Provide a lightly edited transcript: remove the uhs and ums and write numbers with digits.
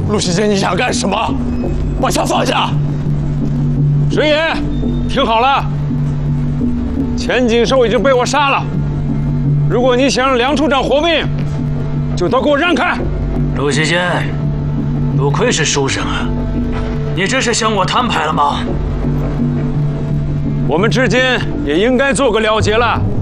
陆西监，你想干什么？把枪放下！ 石爷，听好了，钱锦寿已经被我杀了。如果你想让梁处长活命，就都给我让开！ 陆西监，不愧是书生啊，你这是向我摊牌了吗？ 我们之间也应该做个了结了。